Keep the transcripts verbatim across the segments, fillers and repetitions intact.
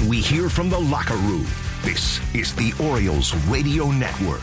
and we hear from the locker room. This is the Orioles Radio Network.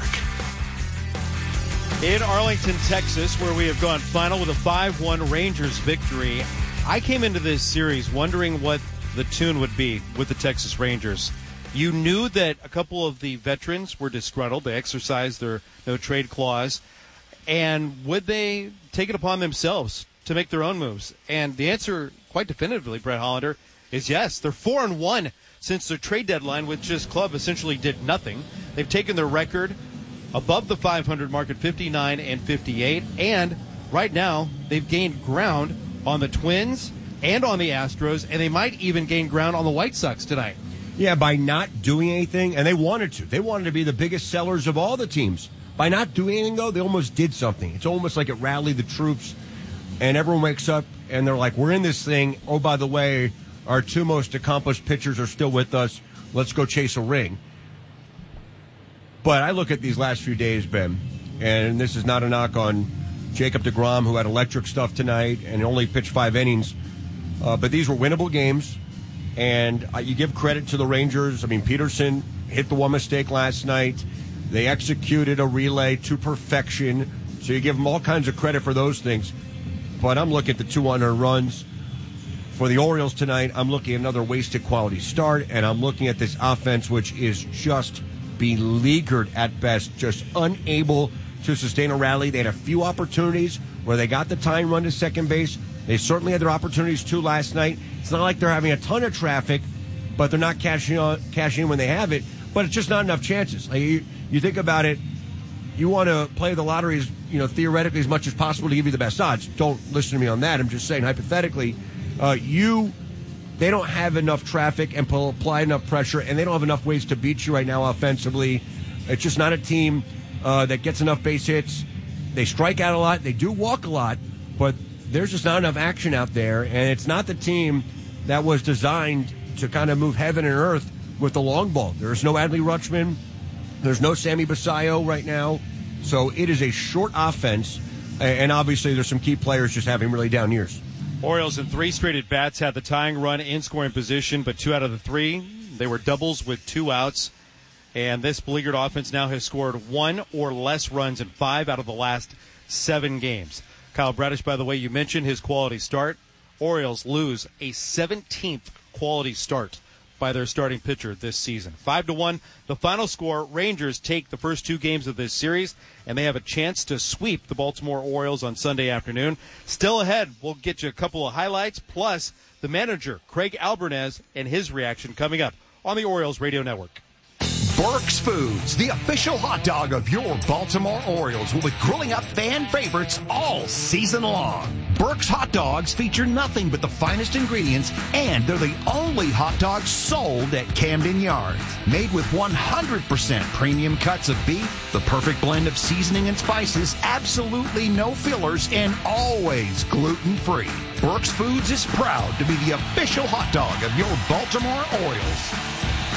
In Arlington, Texas, where we have gone final with a five one Rangers victory, I came into this series wondering what the tune would be with the Texas Rangers. You knew that a couple of the veterans were disgruntled. They exercised their no-trade clause. And would they take it upon themselves to make their own moves? And the answer, quite definitively, Brett Hollander, is yes. They're four and one since their trade deadline, which this club essentially did nothing. They've taken their record above the five hundred mark at fifty-nine and fifty-eight. And right now, they've gained ground on the Twins and on the Astros, and they might even gain ground on the White Sox tonight. Yeah, by not doing anything, and they wanted to. They wanted to be the biggest sellers of all the teams. By not doing anything, though, they almost did something. It's almost like it rallied the troops, and everyone wakes up, and they're like, we're in this thing. Oh, by the way, our two most accomplished pitchers are still with us. Let's go chase a ring. But I look at these last few days, Ben, and this is not a knock on Jacob deGrom, who had electric stuff tonight and only pitched five innings. Uh, but these were winnable games, and uh, you give credit to the Rangers. I mean, Peterson hit the one mistake last night. They executed a relay to perfection, so you give them all kinds of credit for those things. But I'm looking at the two hundred runs for the Orioles tonight. I'm looking at another wasted quality start, and I'm looking at this offense, which is just beleaguered at best, just unable to sustain a rally. They had a few opportunities where they got the tying run to second base. They certainly had their opportunities, too, last night. It's not like they're having a ton of traffic, but they're not cashing on, cashing in when they have it. But it's just not enough chances. Like you, you think about it, you want to play the lottery as, you know, theoretically as much as possible to give you the best odds. Don't listen to me on that. I'm just saying, hypothetically, uh, you, they don't have enough traffic and apply enough pressure, and they don't have enough ways to beat you right now offensively. It's just not a team uh, that gets enough base hits. They strike out a lot. They do walk a lot, but there's just not enough action out there, and it's not the team that was designed to kind of move heaven and earth with the long ball. There's no Adley Rutschman. There's no Sammy Basayo right now. So it is a short offense, and obviously there's some key players just having really down years. Orioles in three straight at-bats had the tying run in scoring position, but two out of the three, they were doubles with two outs. And this beleaguered offense now has scored one or less runs in five out of the last seven games. Kyle Bradish, by the way, you mentioned his quality start. Orioles lose a seventeenth quality start by their starting pitcher this season. Five to one, the final score. Rangers take the first two games of this series, and they have a chance to sweep the Baltimore Orioles on Sunday afternoon. Still ahead, we'll get you a couple of highlights, plus the manager, Craig Albernez, and his reaction coming up on the Orioles Radio Network. Burke's Foods, the official hot dog of your Baltimore Orioles, will be grilling up fan favorites all season long. Burke's hot dogs feature nothing but the finest ingredients, and they're the only hot dogs sold at Camden Yards. Made with one hundred percent premium cuts of beef, the perfect blend of seasoning and spices, absolutely no fillers, and always gluten-free. Burke's Foods is proud to be the official hot dog of your Baltimore Orioles.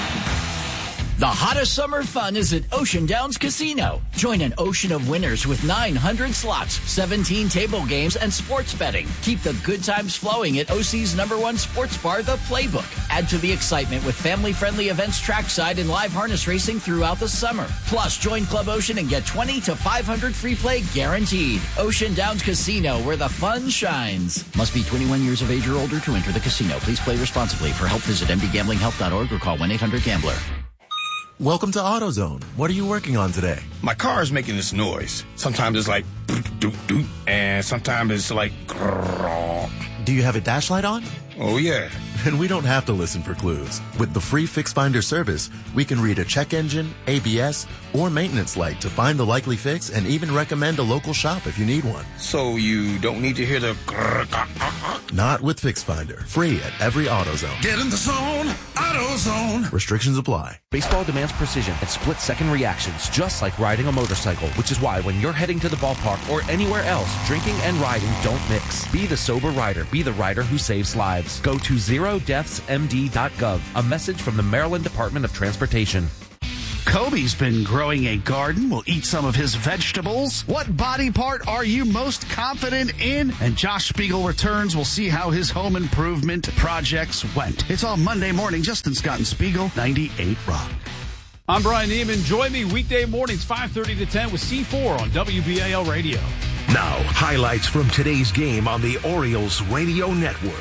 The hottest summer fun is at Ocean Downs Casino. Join an ocean of winners with nine hundred slots, seventeen table games, and sports betting. Keep the good times flowing at O C's number one sports bar, The Playbook. Add to the excitement with family-friendly events trackside and live harness racing throughout the summer. Plus, join Club Ocean and get twenty to five hundred free play guaranteed. Ocean Downs Casino, where the fun shines. Must be twenty-one years of age or older to enter the casino. Please play responsibly. For help, visit m d gambling help dot org or call one eight hundred gambler. Welcome to AutoZone. What are you working on today? My car is making this noise. Sometimes it's like doot, doot, doot, and sometimes it's like grrr. Do you have a dash light on? Oh, yeah. And we don't have to listen for clues. With the free Fix Finder service, we can read a check engine, A B S, or maintenance light to find the likely fix and even recommend a local shop if you need one. So you don't need to hear the grrr, grrr, grrr. Not with Fix Finder. Free at every AutoZone. Get in the zone, AutoZone. Restrictions apply. Baseball demands precision and split-second reactions, just like riding a motorcycle, which is why when you're heading to the ballpark or anywhere else, drinking and riding don't mix. Be the sober rider. Be the rider who saves lives. Go to zero deaths m d dot gov. A message from the Maryland Department of Transportation. Kobe's been growing a garden. We'll eat some of his vegetables. What body part are you most confident in? And Josh Spiegel returns. We'll see how his home improvement projects went. It's all Monday morning. Justin Scott and Spiegel, ninety-eight Rock. I'm Brian Neiman. Join me weekday mornings, five thirty to ten with C four on W B A L Radio. Now, highlights from today's game on the Orioles Radio Network.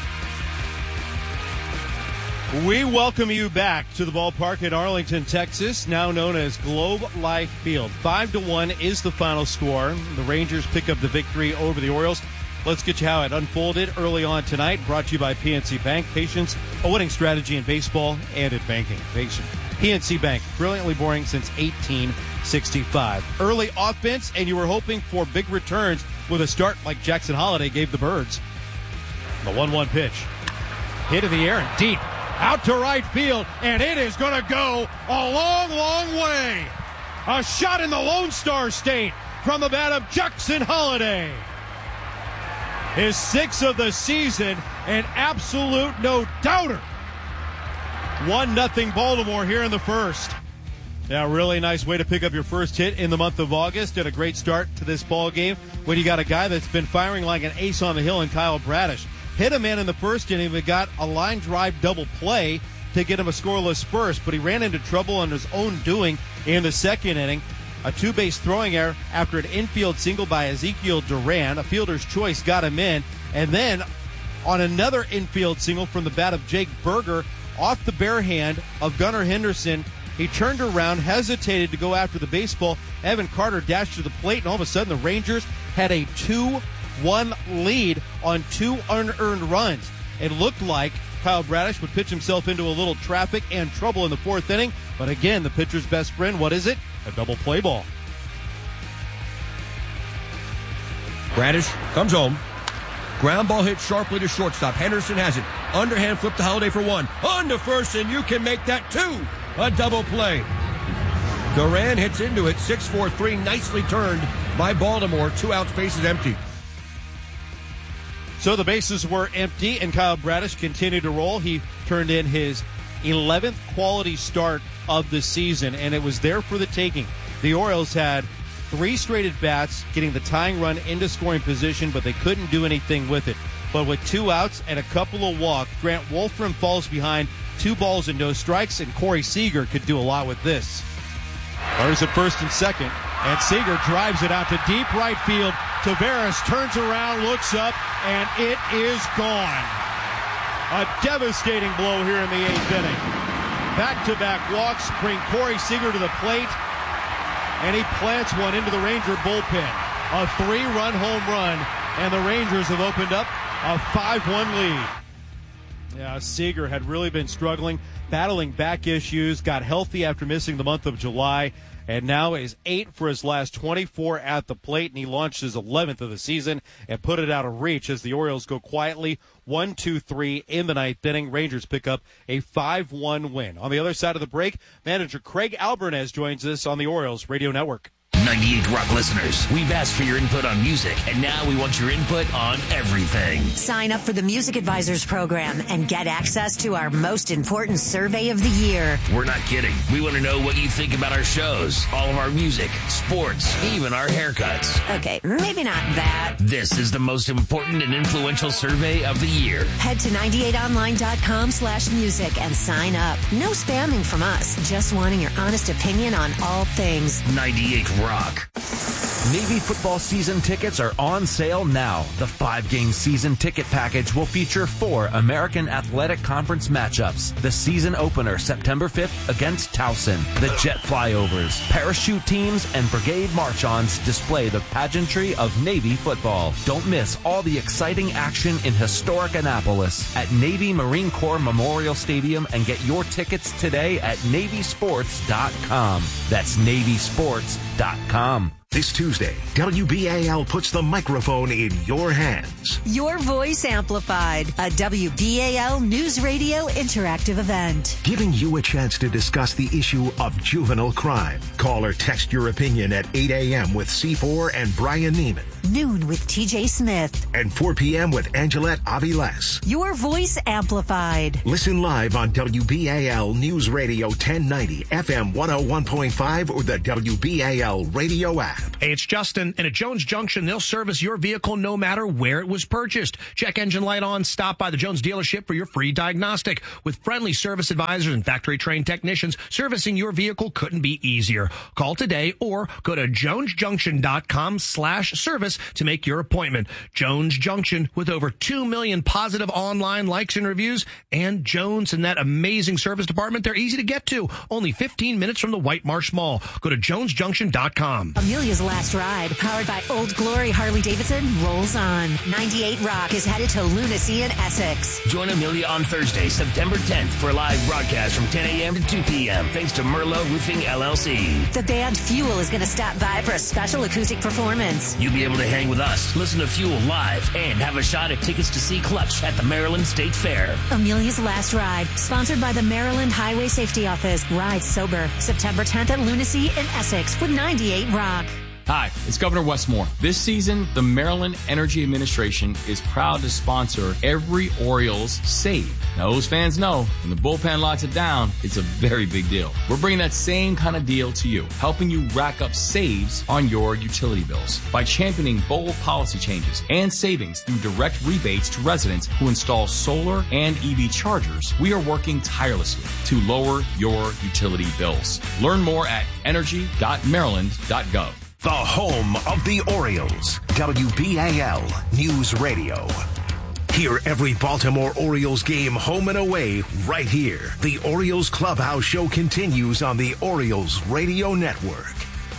We welcome you back to the ballpark in Arlington, Texas, now known as Globe Life Field. Five to one is the final score. The Rangers pick up the victory over the Orioles. Let's get you how it unfolded early on tonight. Brought to you by P N C Bank. Patience, a winning strategy in baseball and in banking. Patience. P N C Bank, brilliantly boring since eighteen sixty-five. Early offense, and you were hoping for big returns with a start like Jackson Holliday gave the Birds. The one one pitch. Hit in the air and deep. Out to right field, and it is going to go a long, long way. A shot in the Lone Star State from the bat of Jackson Holliday. His sixth of the season, an absolute no-doubter. one nothing Baltimore here in the first. Yeah, really nice way to pick up your first hit in the month of August, and a great start to this ball game when you got a guy that's been firing like an ace on the hill in Kyle Bradish. Hit a man in the first inning, but got a line drive double play to get him a scoreless burst, but he ran into trouble on his own doing in the second inning. A two-base throwing error after an infield single by Ezekiel Duran. A fielder's choice got him in, and then on another infield single from the bat of Jake Berger off the bare hand of Gunnar Henderson, he turned around, hesitated to go after the baseball. Evan Carter dashed to the plate, and all of a sudden the Rangers had a two one lead on two unearned runs. It looked like Kyle Bradish would pitch himself into a little traffic and trouble in the fourth inning, but again, the pitcher's best friend, what is it? A double play ball. Bradish comes home. Ground ball hit sharply to shortstop. Henderson has it. Underhand flip to Holliday for one. On to first, and you can make that two. A double play. Duran hits into it. six four three, nicely turned by Baltimore. Two outs, bases empty. So the bases were empty, and Kyle Bradish continued to roll. He turned in his eleventh quality start of the season, and it was there for the taking. The Orioles had three straight at-bats, getting the tying run into scoring position, but they couldn't do anything with it. But with two outs and a couple of walks, Grant Wolfram falls behind two balls and no strikes, and Corey Seager could do a lot with this. Runners at first and second, and Seager drives it out to deep right field. Taveras turns around, looks up, and it is gone. A devastating blow here in the eighth inning. Back-to-back walks bring Corey Seager to the plate, and he plants one into the Ranger bullpen. A three-run home run, and the Rangers have opened up a five one lead. Yeah, Seager had really been struggling, battling back issues, got healthy after missing the month of July, and now is eight for his last twenty-four at the plate, and he launched his eleventh of the season and put it out of reach as the Orioles go quietly one two three in the ninth inning. Rangers pick up a five one win. On the other side of the break, manager Craig Albernez joins us on the Orioles Radio Network. ninety-eight Rock listeners, we've asked for your input on music, and now we want your input on everything. Sign up for the Music Advisors program and get access to our most important survey of the year. We're not kidding. We want to know what you think about our shows, all of our music, sports, even our haircuts. Okay, maybe not that. This is the most important and influential survey of the year. Head to ninety-eight online dot com slash music and sign up. No spamming from us, just wanting your honest opinion on all things. ninety-eight Rock. Navy football season tickets are on sale now. The five-game season ticket package will feature four American Athletic Conference matchups. The season opener, September fifth, against Towson. The jet flyovers, parachute teams, and brigade march-ons display the pageantry of Navy football. Don't miss all the exciting action in historic Annapolis at Navy Marine Corps Memorial Stadium, and get your tickets today at navy sports dot com. That's navy sports dot com. This Tuesday, W B A L puts the microphone in your hands. Your Voice Amplified, a W B A L News Radio interactive event. Giving you a chance to discuss the issue of juvenile crime. Call or text your opinion at eight a.m. with C four and Brian Neiman. Noon with T J Smith. And four p.m. with Angelette Aviles. Your Voice Amplified. Listen live on W B A L News Radio ten ninety, F M one oh one point five, or the W B A L radio app. Hey, it's Justin, and at Jones Junction, they'll service your vehicle no matter where it was purchased. Check engine light on, stop by the Jones dealership for your free diagnostic. With friendly service advisors and factory-trained technicians, servicing your vehicle couldn't be easier. Call today or go to jonesjunction.com slash service to make your appointment. Jones Junction, with over two million positive online likes and reviews, and Jones and that amazing service department, they're easy to get to. Only fifteen minutes from the White Marsh Mall. Go to jones junction dot com. Amelia's Last Ride, powered by Old Glory Harley-Davidson, rolls on. ninety-eight Rock is headed to Lunacy in Essex. Join Amelia on Thursday, September tenth for a live broadcast from ten a.m. to two p.m. thanks to Merlot Roofing, L L C. The band Fuel is going to stop by for a special acoustic performance. You'll be able to hang with us, listen to Fuel live, and have a shot at tickets to see Clutch at the Maryland State Fair. Amelia's Last Ride, sponsored by the Maryland Highway Safety Office. Ride sober, September tenth at Lunacy in Essex with ninety-eight Rock. Hi, it's Governor Westmore. This season, the Maryland Energy Administration is proud to sponsor every Orioles save. Now, those fans know when the bullpen locks it down, it's a very big deal. We're bringing that same kind of deal to you, helping you rack up saves on your utility bills by championing bold policy changes and savings through direct rebates to residents who install solar and E V chargers. We are working tirelessly to lower your utility bills. Learn more at energy dot maryland dot gov. The home of the Orioles, W B A L News Radio. Hear every Baltimore Orioles game home and away right here. The Orioles Clubhouse Show continues on the Orioles Radio Network.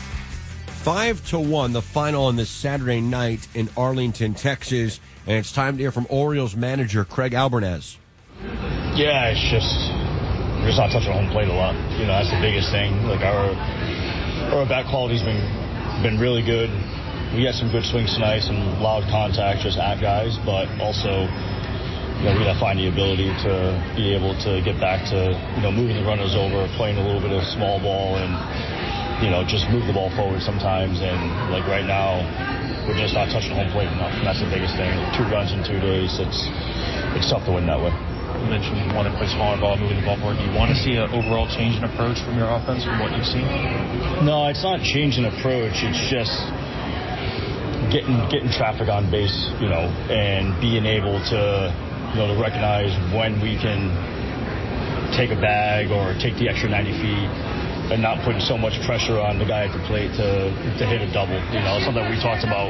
Five to one, the final on this Saturday night in Arlington, Texas, and it's time to hear from Orioles manager Craig Albernaz. Yeah, it's just we're just not touching home plate a lot. You know, that's the biggest thing. Like our our bat quality's been. been really good. We had some good swings tonight, some loud contact just at guys, but also, you know, we got to find the ability to be able to get back to, you know, moving the runners over, playing a little bit of small ball, and, you know, just move the ball forward sometimes. And, like, right now, we're just not touching home plate enough, and that's the biggest thing. Two runs in two days, it's it's tough to win that way. You mentioned you want to play smaller ball, moving the ball forward. Do you want to see an overall change in approach from your offense from what you've seen? No, it's not change in approach. It's just getting getting traffic on base, you know, and being able to, you know, to recognize when we can take a bag or take the extra ninety feet and not putting so much pressure on the guy at the plate to to hit a double. You know, something we talked about,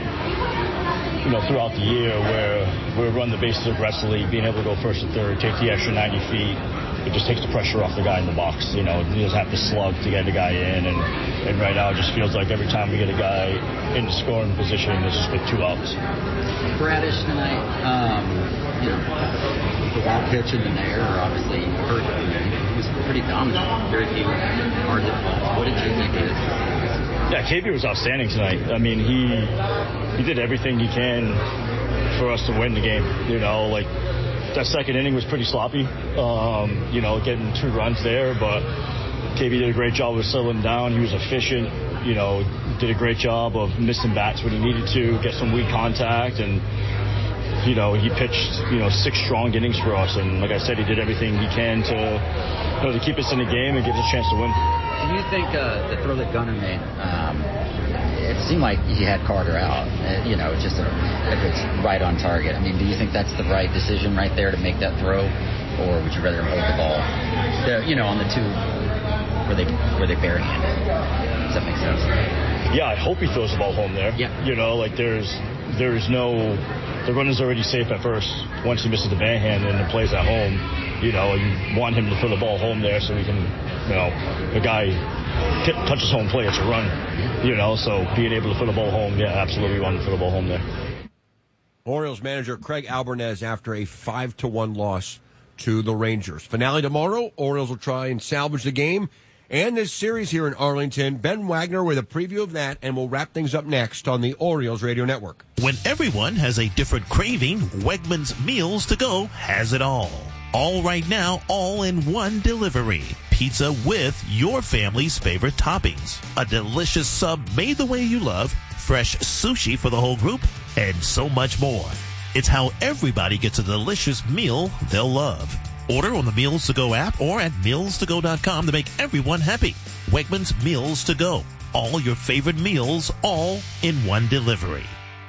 you know, throughout the year, where we run the bases aggressively, being able to go first and third, take the extra ninety feet. It just takes the pressure off the guy in the box. You know, he doesn't have to slug to get the guy in. And, and right now, it just feels like every time we get a guy in the scoring position, it's just with two outs. Bradish tonight, um, you know, the wild pitch in the air obviously hurt him. He was pretty dominant. Very few hard hit balls. What did you think of it? Yeah, K B was outstanding tonight. I mean, he he did everything he can for us to win the game. You know, like that second inning was pretty sloppy. Um, you know, getting two runs there, but K B did a great job of settling down. He was efficient. You know, did a great job of missing bats when he needed to, get some weak contact, and you know, he pitched, you know, six strong innings for us. And like I said, he did everything he can to, you know, to keep us in the game and give us a chance to win. Do you think uh, the throw that Gunnar made, um, it seemed like he had Carter out, uh, you know, just a, if it's right on target. I mean, do you think that's the right decision right there to make that throw, or would you rather hold the ball, the, you know, on the two where they where they barehanded? Does that make sense? Yeah, I hope he throws the ball home there. Yeah. You know, like there's there's no, the runner's already safe at first. Once he misses the backhand and the play's at home, you know, you want him to throw the ball home there so he can, you know, the guy touches home plate, it's a run, you know, so being able to throw the ball home, yeah, absolutely want to throw the ball home there. Orioles manager Craig Albernaz after a five to one loss to the Rangers. Finale tomorrow. Orioles will try and salvage the game and this series here in Arlington. Ben Wagner with a preview of that, and we'll wrap things up next on the Orioles Radio Network. When everyone has a different craving, Wegmans Meals to Go has it all. All right now, all in one delivery. Pizza with your family's favorite toppings. A delicious sub made the way you love. Fresh sushi for the whole group. And so much more. It's how everybody gets a delicious meal they'll love. Order on the Meals to Go app or at meals to go dot com to make everyone happy. Wegmans Meals to Go. All your favorite meals, all in one delivery.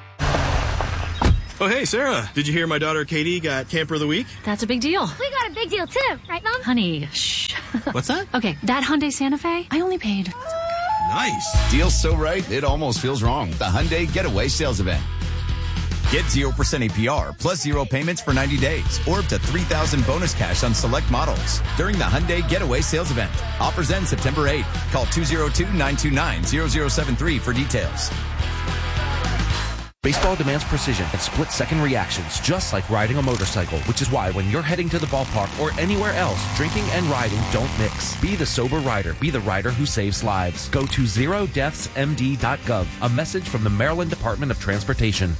Oh, hey, Sarah. Did you hear my daughter Katie got Camper of the Week? That's a big deal. We got a big deal, too. Right, Mom? Honey, shh. What's that? Okay, that Hyundai Santa Fe, I only paid. Nice. Deal's so right, it almost feels wrong. The Hyundai Getaway Sales Event. Get zero percent A P R plus zero payments for ninety days or up to three thousand bonus cash on select models during the Hyundai Getaway Sales Event. Offers end September eighth. Call two oh two, nine two nine, zero zero seven three for details. Baseball demands precision and split-second reactions, just like riding a motorcycle, which is why when you're heading to the ballpark or anywhere else, drinking and riding don't mix. Be the sober rider. Be the rider who saves lives. Go to zero deaths m d dot gov. A message from the Maryland Department of Transportation.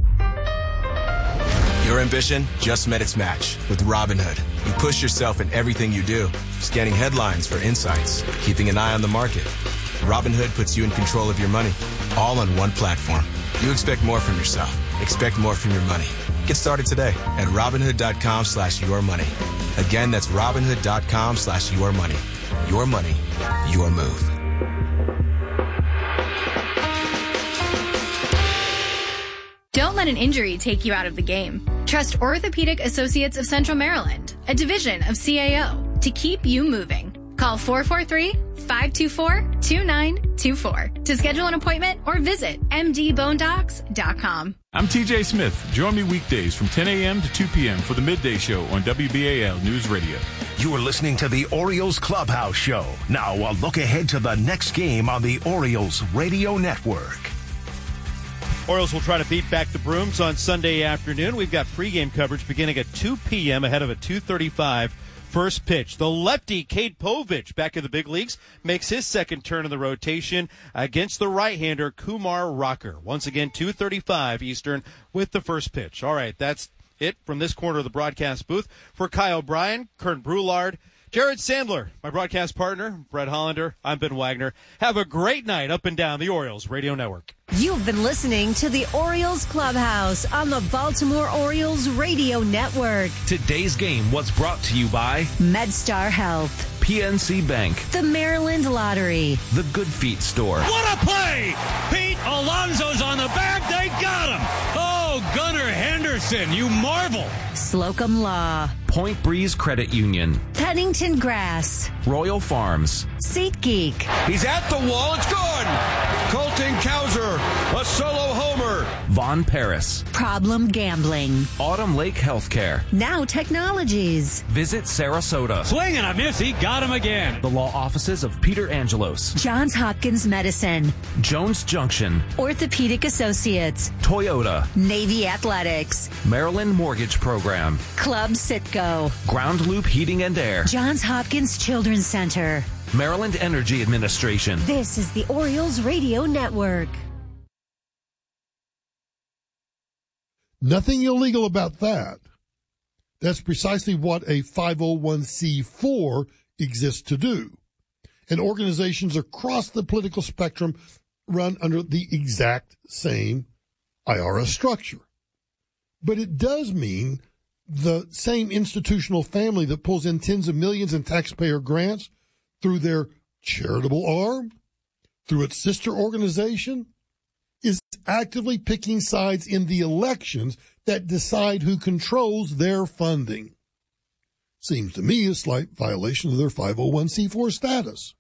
Your ambition just met its match with Robinhood. You push yourself in everything you do, scanning headlines for insights, keeping an eye on the market. Robinhood puts you in control of your money, all on one platform. You expect more from yourself. Expect more from your money. Get started today at Robinhood.com slash your money. Again, that's Robinhood.com slash your money. Your money, your move. Don't let an injury take you out of the game. Trust Orthopedic Associates of Central Maryland, a division of C A O, to keep you moving. Call four four three, five two four, two nine two four to schedule an appointment or visit m d bone docs dot com. I'm T J Smith. Join me weekdays from ten a.m. to two p.m. for the Midday Show on W B A L News Radio. You are listening to the Orioles Clubhouse Show. Now a look ahead to the next game on the Orioles Radio Network. Orioles will try to beat back the Brooms on Sunday afternoon. We've got pregame coverage beginning at two p.m. ahead of a two thirty-five first pitch. The lefty, Cade Povich, back in the big leagues, makes his second turn in the rotation against the right-hander, Kumar Rocker. Once again, two thirty-five Eastern with the first pitch. All right, that's it from this corner of the broadcast booth. For Kyle O'Brien, Kern Brulard, Jared Sandler, my broadcast partner, Brett Hollander, I'm Ben Wagner. Have a great night up and down the Orioles Radio Network. You've been listening to the Orioles Clubhouse on the Baltimore Orioles Radio Network. Today's game was brought to you by MedStar Health, P N C Bank, the Maryland Lottery, the Good Feet Store. What a play! Pete Alonso's on the back. They got him. Oh, Gunnar Henderson, you marvel. Slocum Law, Point Breeze Credit Union, Pennington Grass, Royal Farms, SeatGeek. He's at the wall. It's gone. Colton Cowser, a solo homer. Von Paris, Problem Gambling, Autumn Lake Healthcare, Now Technologies. Visit Sarasota. Swing and a miss. He got him again. The law offices of Peter Angelos, Johns Hopkins Medicine, Jones Junction, Orthopedic Associates, Toyota, Navy Athletics, Maryland Mortgage Program, Club Sitco, Ground Loop Heating and Air, Johns Hopkins Children's Center, Maryland Energy Administration. This is the Orioles Radio Network. Nothing illegal about that. That's precisely what a five oh one c four exists to do. And organizations across the political spectrum run under the exact same I R S structure. But it does mean the same institutional family that pulls in tens of millions in taxpayer grants through their charitable arm, through its sister organization, is actively picking sides in the elections that decide who controls their funding. Seems to me a slight violation of their five oh one c four status.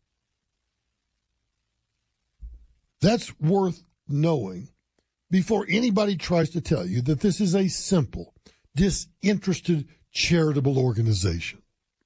That's worth knowing before anybody tries to tell you that this is a simple, disinterested, charitable organization.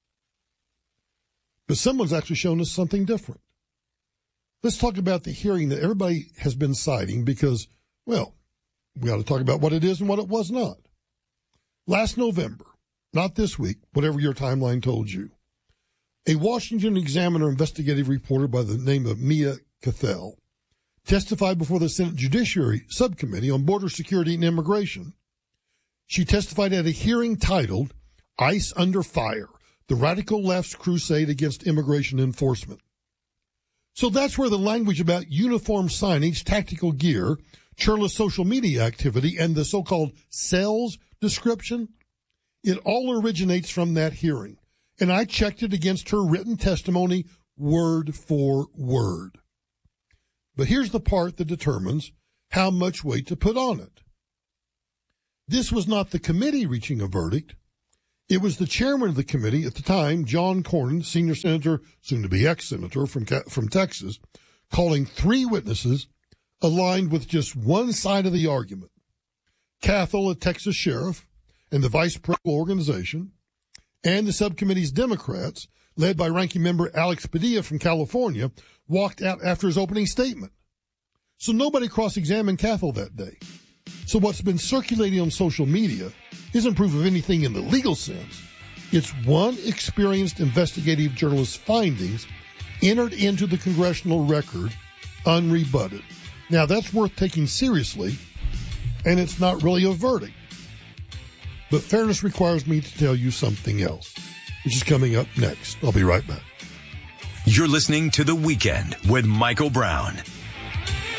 But someone's actually shown us something different. Let's talk about the hearing that everybody has been citing because, well, we ought to talk about what it is and what it was not. Last November, not this week, whatever your timeline told you, A Washington Examiner investigative reporter by the name of Mia Cathell testified before the Senate Judiciary Subcommittee on Border Security and Immigration. She testified at a hearing titled ICE Under Fire, the Radical Left's Crusade Against Immigration Enforcement. So that's where the language about uniform signage, tactical gear, churlish social media activity, and the so-called sales description, it all originates from that hearing. And I checked it against her written testimony word for word. But here's the part that determines how much weight to put on it. This was not the committee reaching a verdict. It was the chairman of the committee at the time, John Cornyn, senior senator, soon to be ex-senator from, from Texas, calling three witnesses aligned with just one side of the argument. Cathell, a Texas sheriff, and the vice presidential organization, and the subcommittee's Democrats, led by ranking member Alex Padilla from California, walked out after his opening statement. So nobody cross-examined Cathell that day. So what's been circulating on social media isn't proof of anything in the legal sense. It's one experienced investigative journalist's findings entered into the congressional record unrebutted. Now, that's worth taking seriously, and it's not really a verdict. But fairness requires me to tell you something else, which is coming up next. I'll be right back. You're listening to The Weekend with Michael Brown